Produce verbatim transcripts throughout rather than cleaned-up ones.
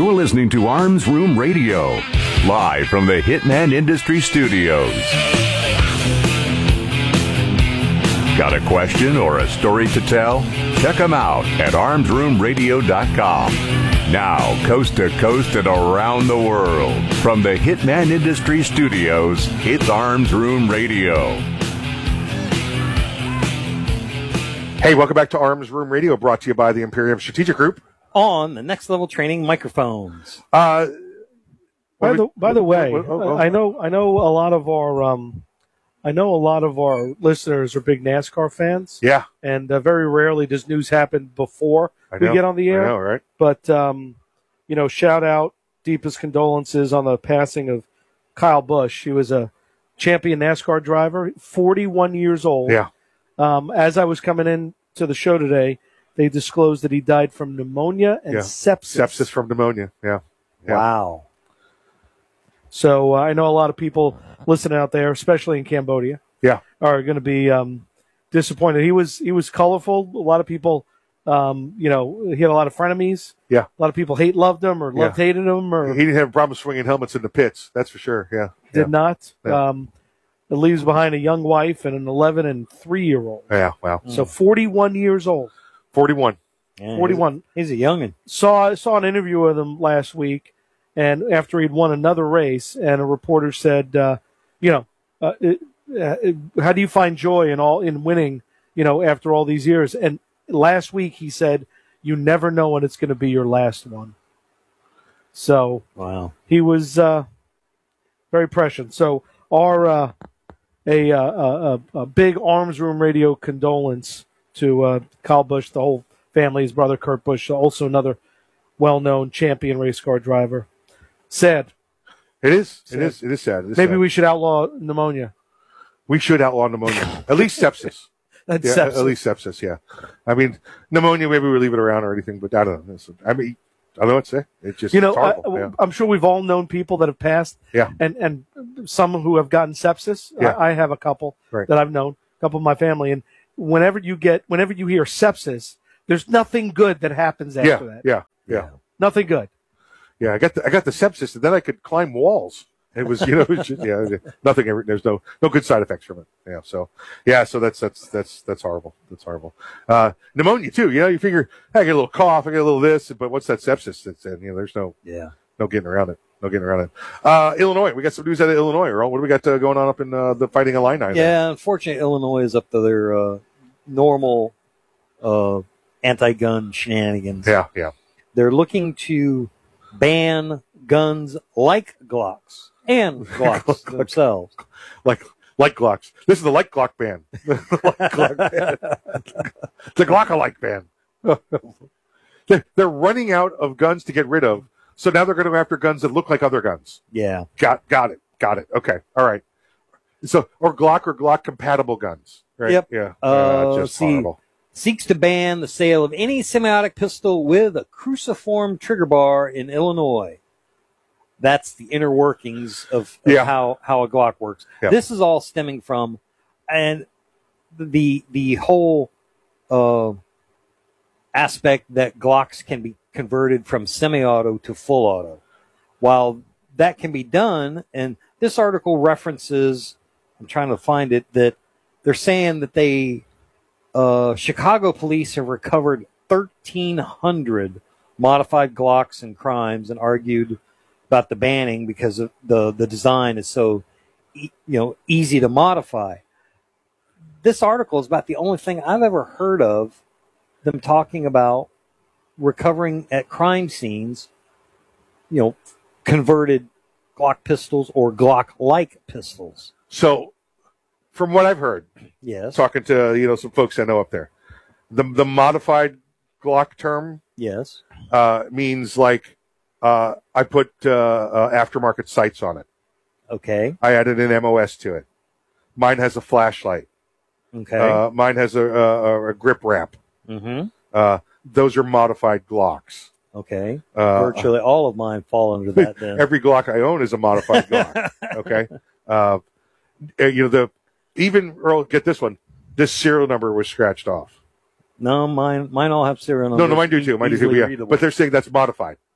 You're listening to Arms Room Radio, live from the Hitman Industry Studios. Got a question or a story to tell? Check them out at arms room radio dot com. Now, coast to coast and around the world, from the Hitman Industry Studios, it's Arms Room Radio. Hey, welcome back to Arms Room Radio, brought to you by the Imperium Strategic Group. On the Next Level Training microphones. Uh, by the by the way, what, oh, oh. I know I know a lot of our um, I know a lot of our listeners are big NASCAR fans. Yeah, and uh, very rarely does news happen before I we know, get on the air. I know, right? But um, you know, shout out, deepest condolences on the passing of Kyle Busch. He was a champion NASCAR driver, forty-one years old. Yeah. Um, as I was coming in to the show today, they disclosed that he died from pneumonia and yeah. sepsis. Sepsis from pneumonia, yeah. yeah. Wow. So uh, I know a lot of people listening out there, especially in Cambodia, yeah, are going to be um, disappointed. He was he was colorful. A lot of people, um, you know, he had a lot of frenemies. Yeah. A lot of people hate loved him or loved yeah. hated him. Or He didn't have a problem swinging helmets in the pits, that's for sure, yeah. Did yeah. not. Yeah. Um, it leaves behind a young wife and an eleven and three-year-old. Yeah, wow. So forty-one years old. forty-one. Yeah, forty-one. He's a youngin'. Saw saw an interview with him last week, and after he'd won another race, and a reporter said, uh, you know, uh, it, uh, how do you find joy in all in winning, you know, after all these years? And last week he said, you never know when it's going to be your last one. So wow, he was uh, very prescient. So our uh, a, uh, a a big Arms Room Radio condolence to uh, Kyle Busch, the whole family, his brother Kurt Busch, also another well-known champion race car driver. Sad. It is. Sad. It is. It is sad. It is Maybe sad. we should outlaw pneumonia. We should outlaw pneumonia. At least sepsis. That's yeah, sepsis. At least sepsis, yeah. I mean, pneumonia, maybe we leave it around or anything, but I don't know. I mean, I don't know what to say. It's just, You know, it's horrible. I, yeah. I'm sure we've all known people that have passed, Yeah. and, and some who have gotten sepsis. Yeah. I, I have a couple Right. that I've known, a couple of my family, and whenever you get, whenever you hear sepsis, there's nothing good that happens after yeah, that. yeah, yeah, Nothing good. yeah. I got the I got the sepsis, and then I could climb walls. It was, you know, it was just, yeah, nothing. ever- There's no no good side effects from it. Yeah, so yeah, so that's that's that's that's horrible. That's horrible. Uh, pneumonia too. You know, you figure hey, I get a little cough, I get a little this, but what's that sepsis? That's in. You know, there's no yeah. no getting around it. No getting around it. Uh, Illinois, we got some news out of Illinois. Earl. What do we got uh, going on up in uh, the Fighting Illini? there? Yeah, unfortunately, Illinois is up to their uh, normal uh, anti-gun shenanigans. yeah, yeah. They're looking to ban guns like Glocks and Glocks themselves. Like like Glocks. This is the like Glock band. like Glock band. the Glockalike band. they're, they're running out of guns to get rid of, so now they're going to go after guns that look like other guns. Yeah. Got got it. Got it. Okay. All right. So or Glock or Glock compatible guns. Right? Yep. Yeah. Uh, just see, horrible. Seeks to ban the sale of any semi-automatic pistol with a cruciform trigger bar in Illinois. That's the inner workings of, of Yeah. how, how a Glock works. Yeah. This is all stemming from, and the the whole uh, aspect that Glocks can be converted from semi-auto to full auto. While that can be done, and this article references, I'm trying to find it, that they're saying that they, uh, Chicago police have recovered thirteen hundred modified Glocks in crimes and argued about the banning because of the, the design is so, e- you know, easy to modify. This article is about the only thing I've ever heard of them talking about recovering at crime scenes, you know, converted Glock pistols or Glock-like pistols. So, from what I've heard, Yes. talking to you know some folks I know up there, the the modified Glock term Yes. uh, means like uh, I put uh, uh, aftermarket sights on it. Okay. I added an M O S to it. Mine has a flashlight. Okay. Uh, mine has a, a, a grip wrap. mm-hmm. Uh, those are modified Glocks. Okay. Uh, Virtually all of mine fall under that then. Every Glock I own is a modified Glock. Okay. Uh, you know the even Earl, get this one. This serial number was scratched off. No, mine mine all have serial No, numbers. no, mine do too. Mine do too. Easily Yeah, readable. but they're saying that's modified.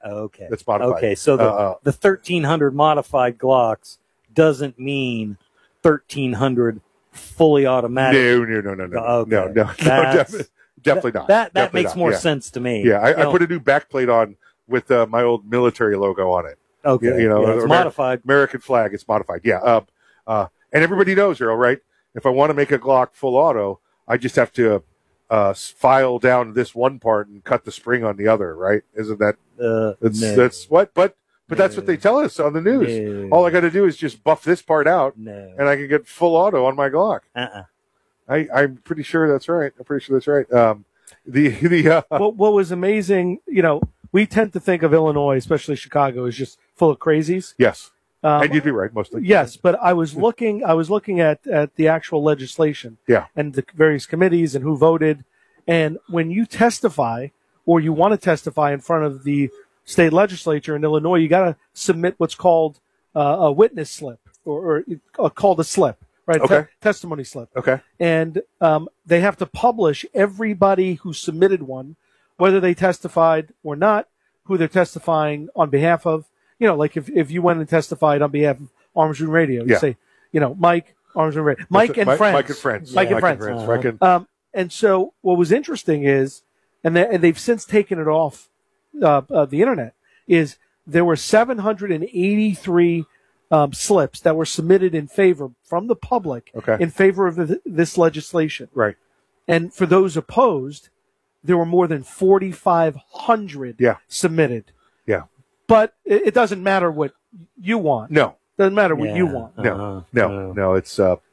Okay. That's modified. Okay, so the, Uh, uh, the thirteen hundred modified Glocks doesn't mean thirteen hundred fully automatic. no, no, no, no, no, Okay. no, no, no, That's- definitely, definitely not. That that Definitely makes not. more yeah. sense to me. Yeah, I, You I know, put a new backplate on with uh, my old military logo on it. okay. you know, yeah, it's Amer- modified. American flag. It's modified. Yeah. Uh, uh, and everybody knows, Earl, right? If I want to make a Glock full auto, I just have to uh, file down this one part and cut the spring on the other, right? Isn't that Uh, that's no. that's what? But but that's No. what they tell us on the news. No. All I got to do is just buff this part out, No. and I can get full auto on my Glock. Uh-uh. I, I'm pretty sure that's right. I'm pretty sure that's right. Um, the the uh, what, what was amazing, you know, we tend to think of Illinois, especially Chicago, as just full of crazies. yes, Um, and you'd be right mostly. Yes, but I was looking. I was looking at, at the actual legislation, Yeah. and the various committees and who voted. And when you testify, or you want to testify in front of the state legislature in Illinois, you got to submit what's called uh, a witness slip, or, or uh, called a slip, right? Okay. Te- testimony slip. Okay. And um, they have to publish everybody who submitted one, whether they testified or not, who they're testifying on behalf of. You know, like if, if you went and testified on behalf of Arms Room Radio, you Yeah. say, you know, Mike, Arms Room Radio, Mike and Mike, friends. Mike and friends. Mike and Mike friends. Right can- Um, and so what was interesting is, and, they, and they've since taken it off uh, uh, the internet, is there were seven hundred eighty-three um, slips that were submitted in favor from the public Okay. in favor of the, this legislation. Right. And for those opposed, there were more than forty-five hundred Yeah. submitted. Yeah. But it, it doesn't matter what you want. No. Doesn't matter what you Yeah. want. No, Uh-huh. no, Uh. no. It's uh,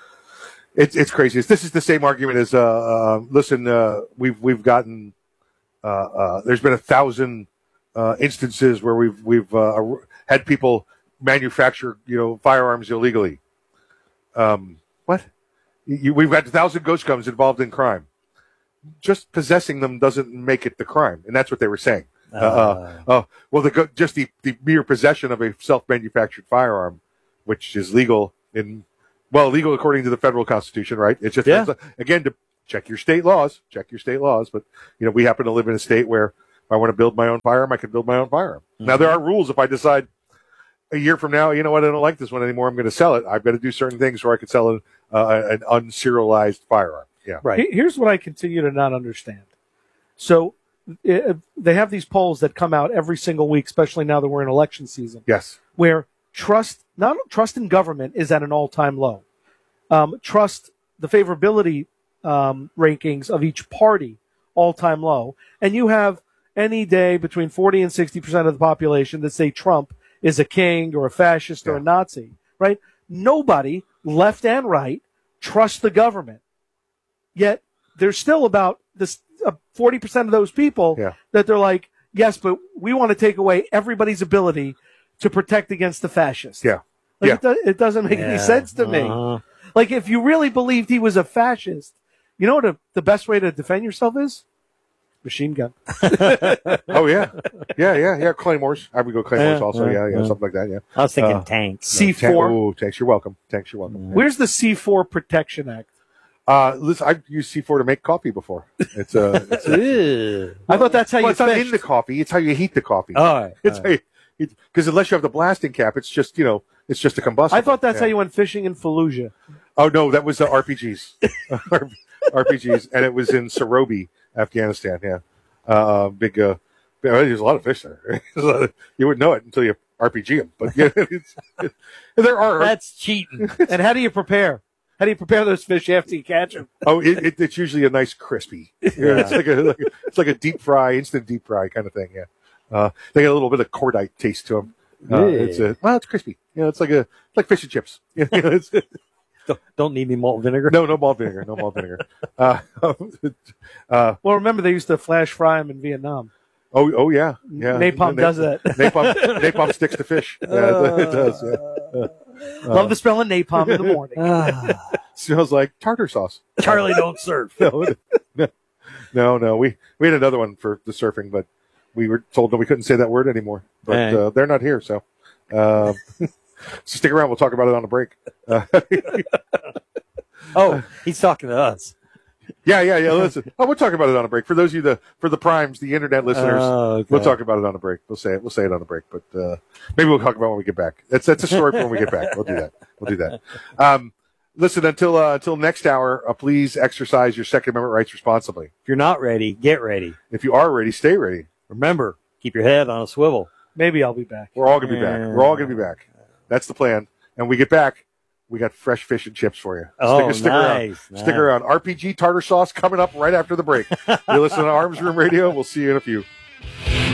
it's it's crazy. This is the same argument as uh, uh listen, uh, we've we've gotten uh, uh, there's been a thousand uh, instances where we've we've uh, had people manufacture you know firearms illegally. Um, what? You, we've got a thousand ghost guns involved in crime. Just possessing them doesn't make it the crime, and that's what they were saying. Uh, uh, oh, well, the go- just the, the mere possession of a self-manufactured firearm, which is legal in, well, legal according to the federal constitution, right? It's just, Yeah. again, to check your state laws, check your state laws. But, you know, we happen to live in a state where if I want to build my own firearm, I can build my own firearm. Mm-hmm. Now, there are rules. If I decide a year from now, you know what, I don't like this one anymore, I'm going to sell it. I've got to do certain things where I could sell an, uh, an unserialized firearm. Yeah. Right. He- Here's what I continue to not understand. So uh, they have these polls that come out every single week, especially now that we're in election season, Yes. where trust, not trust in government is at an all-time low. Um, trust, the favorability um, rankings of each party, all-time low. And you have any day between forty and sixty percent of the population that say Trump is a king or a fascist or Yeah. a Nazi, right? Nobody, left and right, trusts the government. Yet there's still about this uh, forty percent of those people Yeah. that they're like, yes, but we want to take away everybody's ability to protect against the fascists. Yeah. Like, Yeah. It, do- it doesn't make any Yeah. sense to me. Uh-huh. Like, if you really believed he was a fascist, you know what a, the best way to defend yourself is? Machine gun. Oh, yeah. Yeah, yeah, yeah. Claymores. I would go Claymores Yeah, also. Yeah, yeah, yeah. something like that. Yeah. I was thinking Uh, tanks. C Tank- four. Oh, thanks. You're welcome. Thanks. You're welcome. Where's the C four Protection Act? Uh, listen, I've used C four to make coffee before. It's uh, it's, Ew. I thought that's how well, you it's not in fished. the coffee. It's how you heat the coffee. All right. it's how you, because unless you have the blasting cap, it's just you know, it's just a combustible. I thought that's Yeah. how you went fishing in Fallujah. Oh no, that was uh, R P Gs, R P Gs, and it was in Sarobi, Afghanistan. Yeah, uh, big. Uh, there's a lot of fish there. There's a lot of- you wouldn't know it until you R P G them, but yeah, it's, there are. That's cheating. And how do you prepare? How do you prepare those fish after you catch them? Oh, it, it, it's usually a nice crispy. Yeah, it's like a, like a it's like a deep fry, instant deep fry kind of thing. Yeah, uh, they get a little bit of cordite taste to them. Uh, Yeah. It's a well, it's crispy. You know, it's like a it's like fish and chips. You know, it's, don't, don't need any malt vinegar. no, no malt vinegar, no malt vinegar. Uh, uh, Well, remember they used to flash fry them in Vietnam. oh, oh yeah, yeah. Napalm Na- does that. Napalm, napalm sticks to fish. Yeah, it does. Yeah. Love the smell of napalm in the morning. Ah, Smells like tartar sauce. Charlie don't surf. No, no, no, no. We we had another one for the surfing, but we were told that we couldn't say that word anymore. But Dang. uh, they're not here, so uh, so stick around. We'll talk about it on the break. Uh, Oh, he's talking to us. Yeah, yeah, yeah. Listen, oh, we'll talk about it on a break. For those of you, the for the primes, the internet listeners, Oh, okay. we'll talk about it on a break. We'll say it. We'll say it on a break, but uh, maybe we'll talk about it when we get back. That's that's a story for when we get back. We'll do that. We'll do that. Um, listen, until uh, until next hour, uh, please exercise your Second Amendment rights responsibly. If you're not ready, get ready. If you are ready, stay ready. Remember, keep your head on a swivel. Maybe I'll be back. We're all gonna be back. We're all gonna be back. That's the plan. And we get back, we got fresh fish and chips for you. Oh, stick, stick nice, around. nice. Stick around. R P G tartar sauce coming up right after the break. You listen to Arms Room Radio. We'll see you in a few.